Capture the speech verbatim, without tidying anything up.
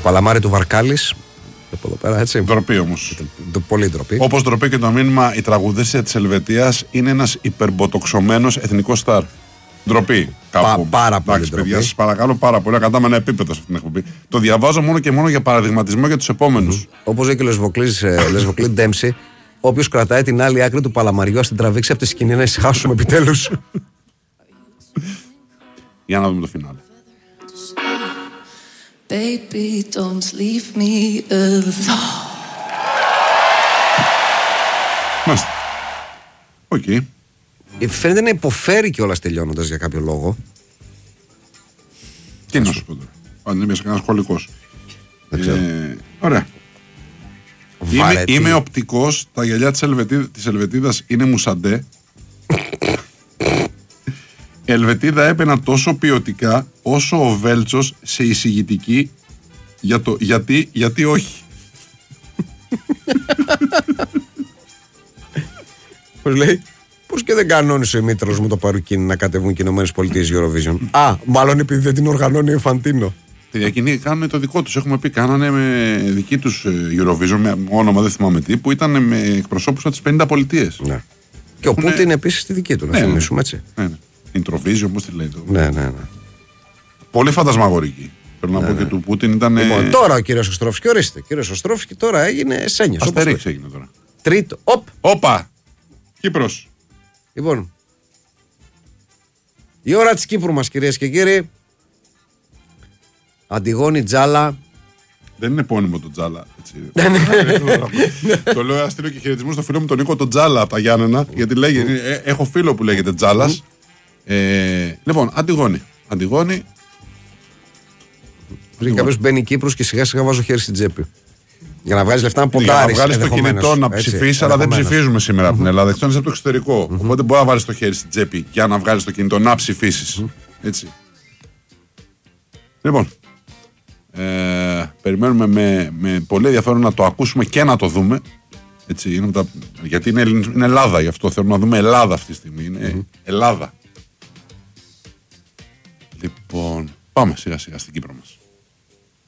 παλαμάρι του Βαρκάλης. Από εδώ πέρα, έτσι. Ντροπή όμως. Πολύ ντροπή. Όπως ντροπή και το μήνυμα, η τραγουδίστρια της Ελβετίας είναι ένας υπερμποτοξωμένος εθνικός στάρ. Ντροπή. Πα, πάρα πολύ ντροπή. Παιδιά, σας παρακαλώ πάρα πολύ να κατάμε ένα επίπεδο σε αυτήν την εκπομπή. Το διαβάζω μόνο και μόνο για παραδειγματισμό για τους επόμενους. Mm. Όπως λέει και ο Λεσβοκλή Ντέμψη, όποιος κρατάει την άλλη άκρη του παλαμαριού, ας την τραβήξει από τη σκηνή να ησυχάσουμε επιτέλους. Για να δούμε το φινάλε. Baby, don't leave me alone. Μάλιστα. Οκ. Okay. Φαίνεται να υποφέρει κιόλας τελειώνοντας για κάποιο λόγο. Τι να σου πω τώρα. Αν είμαι κανένα σχολικός. Ε, ωραία. Είμαι, είμαι οπτικός. Τα γυαλιά της, Ελβετίδα, της Ελβετίδας είναι μουσαντέ. Η Ελβετίδα έπαινα τόσο ποιοτικά όσο ο Βέλτσος σε εισηγητική για το γιατί, γιατί όχι. Πώς λέει, πώς και δεν κανόνισε ο Μήτρος μου το παρουκίνι να κατεβούν και οι ΗΠΑ Eurovision. Α, μάλλον επειδή δεν την οργανώνει η Φαντίνο. Τη διακοινή κάνουν το δικό τους. Έχουμε πει, κάνανε με δική τους Eurovision, με όνομα δεν θυμάμαι τι, που ήταν με εκπροσώπους από τις πενήντα πολιτείες. Ναι. Και ο Πούτιν επίσης τη δική του, να ναι, θυμίσουμε έτσι. Ναι, ναι. Introvision, πώς τη λέει το. Ναι, ναι, ναι. Πολύ φαντασμαγορική. Θέλω να ναι, πω ναι. και του Πούτιν ήταν. Λοιπόν, τώρα ο κύριος Οστρόφσκι, ορίστε. Κύριος Οστρόφσκι τώρα έγινε Σένιος. Αστερίξ έγινε τώρα. Τρίτο. Οπ. Όπα! Κύπρος. Λοιπόν. Η ώρα της Κύπρου μας, κυρίες και κύριοι. Αντιγόνη Τζάλα. Δεν είναι επώνυμο το Τζάλα. Το λέω, στείλω και χαιρετισμού στο φίλο μου τον Νίκο τον Τζάλα από τα Γιάννενα. Γιατί λέγει, έχω φίλο που λέγεται Τζάλας. Ε, λοιπόν, Αντιγόνη. Αντιγόνη. Πριν κάποιος μπαίνει Κύπρος και σιγά σιγά βάζω χέρι στην τσέπη. Για να βγάλει λεφτά να ποντάρεις. Για να βγάλει το κινητό να ψηφίσει, αλλά δεν ψηφίζουμε σήμερα από την Ελλάδα. Εκτός από το εξωτερικό. Οπότε μπορεί να βάλει το χέρι στην τσέπη για να βγάλει το κινητό να ψηφίσει. Έτσι. Λοιπόν. Ε, περιμένουμε με, με πολύ ενδιαφέρον να το ακούσουμε και να το δούμε. Έτσι, είναι τα, γιατί είναι, είναι Ελλάδα, γι' αυτό θέλουμε να δούμε Ελλάδα αυτή τη στιγμή. Είναι mm-hmm. Ελλάδα. Λοιπόν, πάμε σιγά σιγά στην Κύπρο μας.